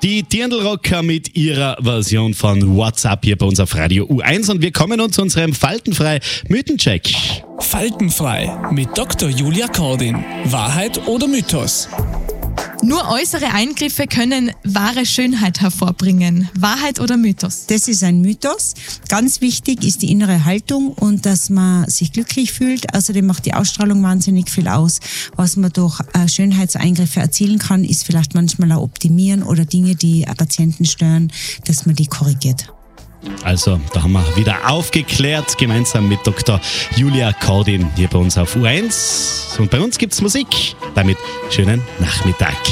Die Dirndl-Rocker mit ihrer Version von WhatsApp hier bei uns auf Radio U1 und wir kommen nun zu unserem faltenfrei Mythencheck. Faltenfrei mit Dr. Julia Kordin. Wahrheit oder Mythos? Nur äußere Eingriffe können wahre Schönheit hervorbringen. Wahrheit oder Mythos? Das ist ein Mythos. Ganz wichtig ist die innere Haltung und dass man sich glücklich fühlt. Außerdem macht die Ausstrahlung wahnsinnig viel aus. Was man durch Schönheitseingriffe erzielen kann, ist vielleicht manchmal auch optimieren oder Dinge, die Patienten stören, dass man die korrigiert. Also, da haben wir wieder aufgeklärt, gemeinsam mit Dr. Julia Kordin hier bei uns auf U1. Und bei uns gibt's Musik. Damit schönen Nachmittag.